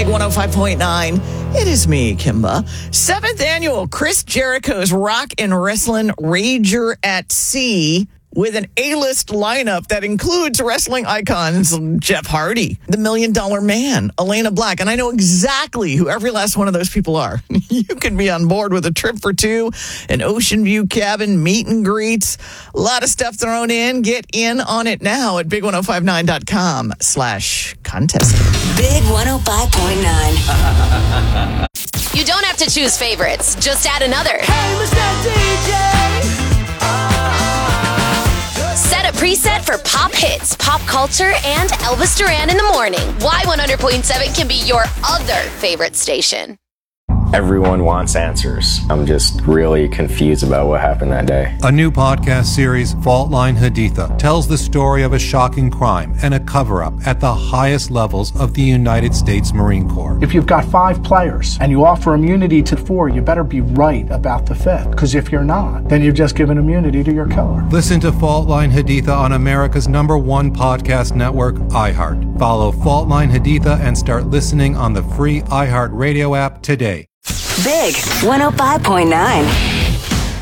Big 105.9. It is me, Kimba. 7th annual Chris Jericho's Rock and Wrestling Rager at Sea with an A-list lineup that includes wrestling icons Jeff Hardy, the $1 Million Man, Elena Black, and I know exactly who every last one of those people are. You can be on board with a trip for two, an Ocean View cabin, meet and greets, a lot of stuff thrown in. Get in on it now at big1059.com/contest. Big 105.9. You don't have to choose favorites. Just add another. Hey, Mr. DJ. Set a preset for pop hits, pop culture, and Elvis Duran in the morning. Y100.7 can be your other favorite station. Everyone wants answers. I'm just really confused about what happened that day. A new podcast series, Fault Line Haditha, tells the story of a shocking crime and a cover-up at the highest levels of the United States Marine Corps. If you've got 5 players and you offer immunity to 4, you better be right about the 5th. Because if you're not, then you've just given immunity to your killer. Listen to Fault Line Haditha on America's #1 podcast network, iHeart. Follow Fault Line Haditha and start listening on the free iHeart Radio app today. Big 105.9.